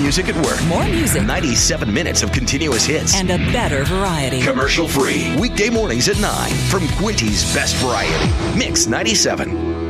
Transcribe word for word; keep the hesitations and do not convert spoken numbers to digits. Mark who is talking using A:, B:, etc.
A: music at work.
B: More music.
A: ninety-seven minutes of continuous hits.
B: And a better variety.
A: Commercial free. Weekday mornings at nine from Quinty's Best Variety. Mix ninety-seven.